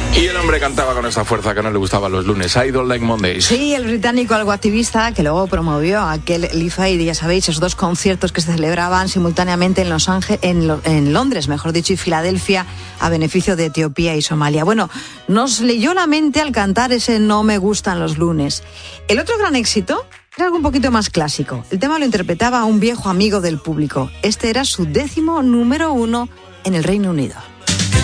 Y el hombre cantaba con esa fuerza que no le gustaban los lunes. I Don't Like Mondays. Sí, el británico, algo activista, que luego promovió aquel Live Aid, ya sabéis, esos dos conciertos que se celebraban simultáneamente en Londres, mejor dicho, y Filadelfia, a beneficio de Etiopía y Somalia. Bueno, nos leyó la mente al cantar ese No me gustan los lunes. El otro gran éxito era algo un poquito más clásico. El tema lo interpretaba un viejo amigo del público. Este era su 10º número 1 en el Reino Unido.